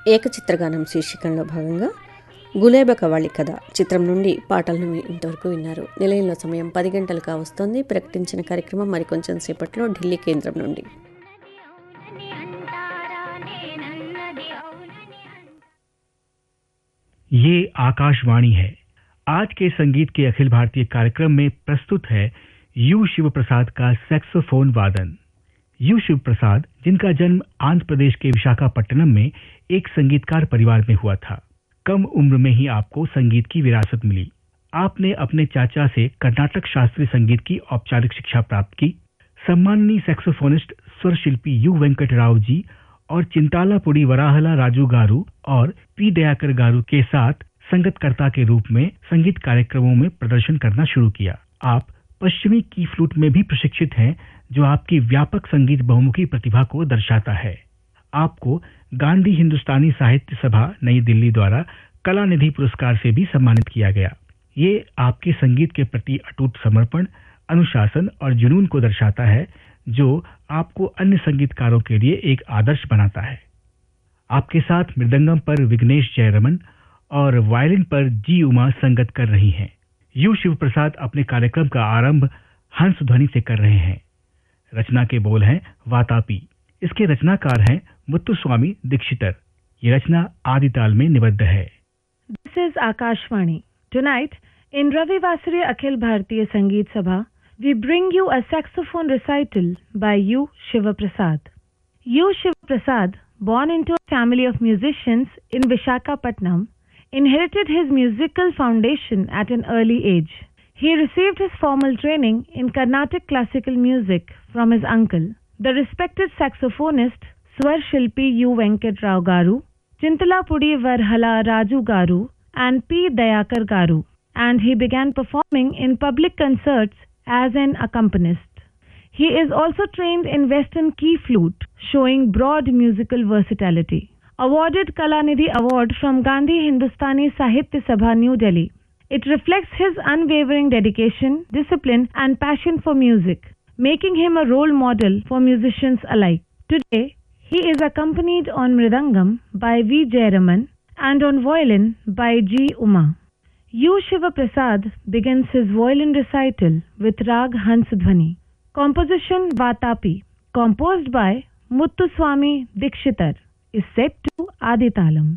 ఏకచిత్రగానం శీర్షికల్లో భాగంగా గులేబ కవ్వాళి కథ చిత్రం నుండి పాటలను ఇంతవరకు విన్నారు. నిలయంలో సమయం 10 గంటలు కావస్తోంది. ప్రకటించిన కార్యక్రమం మరికొంచెం సేపట్లో ఢిల్లీ కేంద్రం నుండి. ये आकाशवाणी है। आज के संगीत के अखिल भारतीय कार्यक्रम में प्रस्तुत है यू शिव प्रसाद का सैक्सोफोन वादन। यू शिव प्रसाद, जिनका जन्म आंध्र प्रदेश के विशाखापट्टनम में एक संगीतकार परिवार में हुआ था, कम उम्र में ही आपको संगीत की विरासत मिली। आपने अपने चाचा से कर्नाटक शास्त्रीय संगीत की औपचारिक शिक्षा प्राप्त की। सम्माननीय सैक्सोफोनिस्ट स्वर शिल्पी यू वेंकट राव जी और चिंतालापुड़ी वराहला राजू गारू और पी दयाकर गारू के साथ संगतकर्ता के रूप में संगीत कार्यक्रमों में प्रदर्शन करना शुरू किया। आप पश्चिमी की फ्लूट में भी प्रशिक्षित हैं, जो आपकी व्यापक संगीत बहुमुखी प्रतिभा को दर्शाता है। आपको गांधी हिंदुस्तानी साहित्य सभा नई दिल्ली द्वारा कला निधि पुरस्कार से भी सम्मानित किया गया। ये आपके संगीत के प्रति अटूट समर्पण, अनुशासन और जुनून को दर्शाता है, जो आपको अन्य संगीतकारों के लिए एक आदर्श बनाता है। आपके साथ मृदंगम पर विघ्नेश जयरमन और वायलिन पर जी उमा संगत कर रही हैं। यू शिव प्रसाद अपने कार्यक्रम का आरंभ हंस ध्वनि से कर रहे हैं। रचना के बोल हैं वातापी। इसके रचनाकार हैं मुत्तुस्वामी दीक्षितर। ये रचना आदि ताल में निबद्ध है। This is Akashvani. Tonight, in Ravi Vasari Akhil Bharatiya Sangeet Sabha, we bring you a saxophone recital by U. Shiva Prasad. U. Shiva Prasad, born into a family of musicians in Vishakhapatnam, inherited his musical foundation at an early age. He received his formal training in Carnatic classical music from his uncle, the respected saxophonist Swar Shilpi U. Venkat Rao Garu, Chintalapudi Varhala Raju Garu, and P. Dayakar Garu, and he began performing in public concerts as an accompanist. He is also trained in Western key flute, showing broad musical versatility. Awarded Kalanidhi Award from Gandhi Hindustani Sahitya Sabha, New Delhi. It reflects his unwavering dedication, discipline, and passion for music, making him a role model for musicians alike. Today, he is accompanied on Mridangam by V. Jayaraman and on violin by G. Uma. U. Shiva Prasad begins his violin recital with Rag Hans Dhwani. Composition Vatapi, composed by Muthuswamy Dikshitar, is set to Adi Talam.